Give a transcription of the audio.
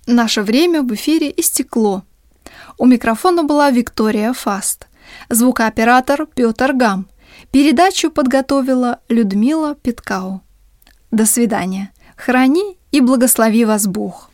Наше время в эфире истекло. У микрофона была Виктория Фаст, звукооператор Петр Гам. Передачу подготовила Людмила Питкау. До свидания. Храни и благослови вас Бог.